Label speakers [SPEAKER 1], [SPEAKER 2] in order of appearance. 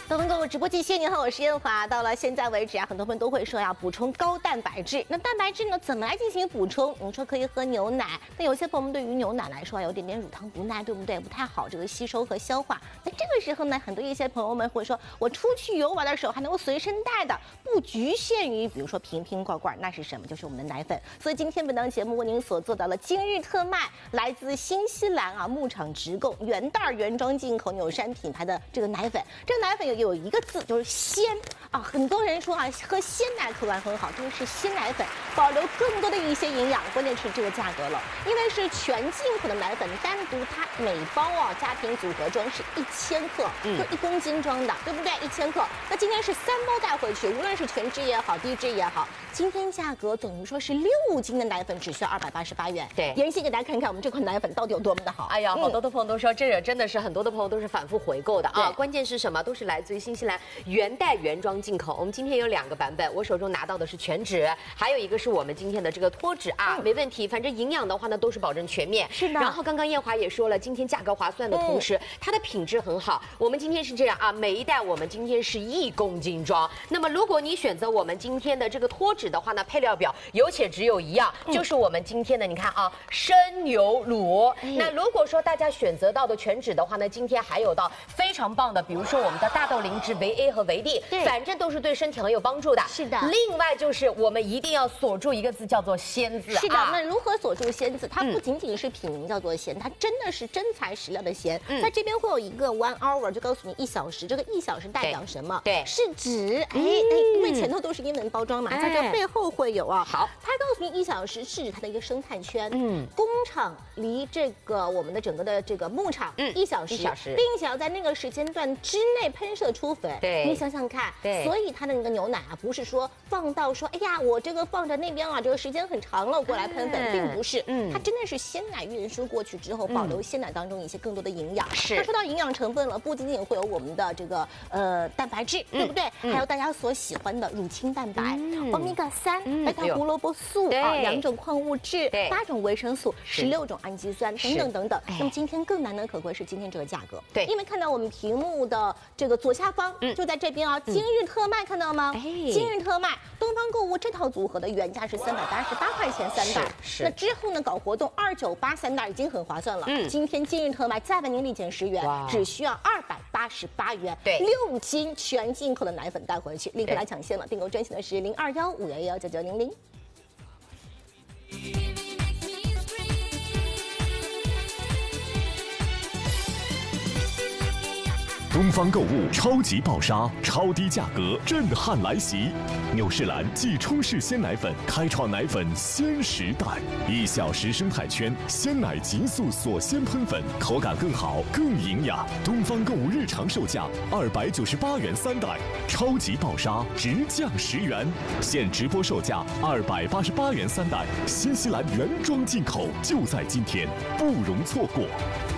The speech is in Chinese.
[SPEAKER 1] 东方购物直播间，你好，我是燕华。到了现在为止啊，很多朋友都会说要补充高蛋白质。那蛋白质呢，怎么来进行补充？你说可以喝牛奶，但有些朋友们对于牛奶来说有点乳糖不耐，对不对？不太好这个吸收和消化。那这个时候呢，很多一些朋友们会说，我出去游玩的时候还能够随身带的，不局限于比如说瓶瓶罐罐，那是什么？就是我们的奶粉。所以今天本档节目为您所做到了今日特卖，来自新西兰啊牧场直供原袋原装进口纽山品牌的这个奶粉。这个奶粉有一个字就是鲜啊，很多人说啊，喝鲜奶口感很好，这个是鲜奶粉，保留更多的一些营养，关键是这个价格了，因为是全进口的奶粉，单独它每包啊家庭组合装是1000克，就1公斤装的，对不对？1000克。那今天是3包带回去，无论是全脂也好，低脂也好，今天价格等于说是6斤的奶粉只需要288元。
[SPEAKER 2] 对，
[SPEAKER 1] 妍希给大家看看我们这款奶粉到底有多么的好。
[SPEAKER 2] 哎呀，好多的朋友都说，这个真的是很多的朋友都是反复回购的啊。关键是什么？都是来自于新西兰原袋原装进口。我们今天有2个版本，我手中拿到的是全脂，还有一个是我们今天的这个脱脂啊，没问题。反正营养的话呢，都是保证全面。
[SPEAKER 1] 是的。
[SPEAKER 2] 然后刚刚燕华也说了，今天价格划算的同时，它的品质很好。我们今天是这样啊，每一袋我们今天是1公斤装。那么如果你选择我们今天的这个脱脂的话呢，配料表有且只有一样，就是我们今天的你看啊，生牛乳。那如果说大家选择到的全脂的话呢，今天还有到非常棒的，比如说我们的大豆灵脂维 A 和维 D， 反正都是对身体很有帮助的。
[SPEAKER 1] 是的。
[SPEAKER 2] 另外就是我们一定要锁住一个字，叫做鲜字。
[SPEAKER 1] 是的。那如何锁住鲜字？它不仅仅是品名叫做鲜，它真的是真材实料的鲜。在这边会有一个 1 hour， 就告诉你1小时，这个1小时代表什么？对，是指因为前头都是英文包装嘛，在这背后会有啊。好，它告诉你1小时是指它的一个生态圈。工厂离这个我们的整个的这个牧场1小时，并且要在那个时间段之内喷射出粉。对，你想想看。对，所以它的那个牛奶啊，不是说放到说，哎呀，我这个放在那边啊，这个时间很长了，过来喷粉，并不是。它真的是鲜奶运输过去之后，保留鲜奶当中一些更多的营养。是。那说到营养成分了，不仅仅会有我们的这个蛋白质，对不对？还有大家所喜欢的乳清蛋白、欧米伽3、贝塔胡萝卜素啊，2种矿物质、8种维生素、16种氨基酸等等等等。那么今天更难能可贵是今天这个价格。对，因为看到我们屏幕的这个左下方，就在这边啊，今日特卖看到吗？今日特卖，东方购物这套组合的原价是388块钱3袋，那之后呢搞活动298 3袋已经很划算了。今天今日特卖再为您立减10元，只需要288元。对，6斤全进口的奶粉带回去，立刻来抢先了。订购专线的是0215119900。
[SPEAKER 3] 东方购物超级爆杀，超低价格震撼来袭！纽仕兰即冲式鲜奶粉开创奶粉鲜时代，1小时生态圈鲜奶急速锁鲜喷粉，口感更好更营养。东方购物日常售价298元3袋，超级爆杀直降10元，现直播售价288元3袋，新西兰原装进口，就在今天，不容错过。